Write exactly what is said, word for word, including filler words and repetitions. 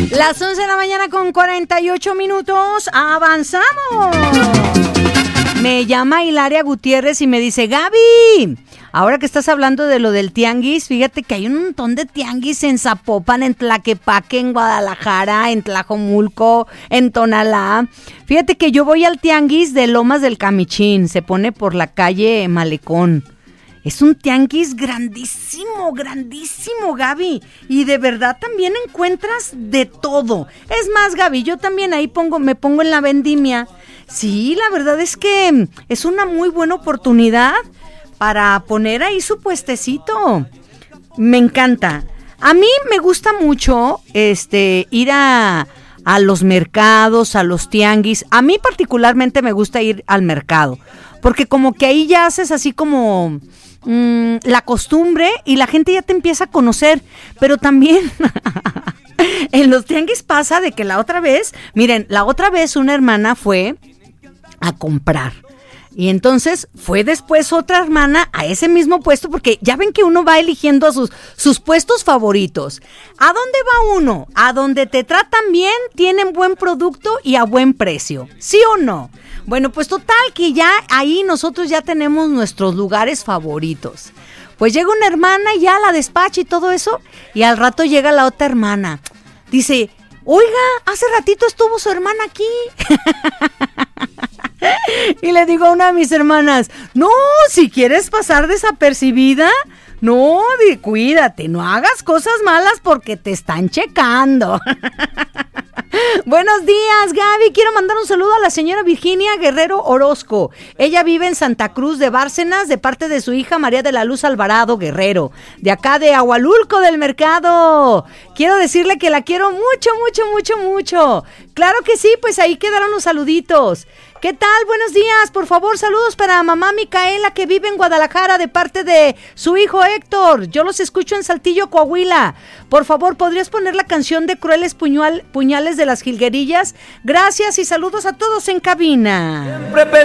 Las once de la mañana con cuarenta y ocho minutos, avanzamos. Me llama Hilaria Gutiérrez y me dice, Gaby, ahora que estás hablando de lo del tianguis, fíjate que hay un montón de tianguis en Zapopan, en Tlaquepaque, en Guadalajara, en Tlajomulco, en Tonalá. Fíjate que yo voy al tianguis de Lomas del Camichín, se pone por la calle Malecón. Es un tianguis grandísimo, grandísimo, Gaby. Y de verdad también encuentras de todo. Es más, Gaby, yo también ahí pongo, me pongo en la vendimia. Sí, la verdad es que es una muy buena oportunidad para poner ahí su puestecito. Me encanta. A mí me gusta mucho este ir a, a los mercados, a los tianguis. A mí particularmente me gusta ir al mercado, porque como que ahí ya haces así como mmm, la costumbre y la gente ya te empieza a conocer. Pero también en los tianguis pasa de que la otra vez, miren, la otra vez una hermana fue a comprar. Y entonces fue después otra hermana a ese mismo puesto, porque ya ven que uno va eligiendo a sus, sus puestos favoritos. ¿A dónde va uno? A donde te tratan bien, tienen buen producto y a buen precio. ¿Sí o no? Bueno, pues total que ya ahí nosotros ya tenemos nuestros lugares favoritos. Pues llega una hermana y ya la despacha y todo eso, y al rato llega la otra hermana. Dice, oiga, hace ratito estuvo su hermana aquí. Y le digo a una de mis hermanas, no, si quieres pasar desapercibida, no, di, cuídate, no hagas cosas malas porque te están checando. Buenos días, Gaby. Quiero mandar un saludo a la señora Virginia Guerrero Orozco. Ella vive en Santa Cruz de Bárcenas de parte de su hija María de la Luz Alvarado Guerrero, de acá de Agualulco del Mercado. Quiero decirle que la quiero mucho, mucho, mucho, mucho. Claro que sí, pues ahí quedaron los saluditos. ¿Qué tal? Buenos días. Por favor, saludos para mamá Micaela, que vive en Guadalajara, de parte de su hijo Héctor. Yo los escucho en Saltillo, Coahuila. Por favor, ¿podrías poner la canción de Crueles Puñal, Puñales de las Jilguerillas? Gracias y saludos a todos en cabina. Siempre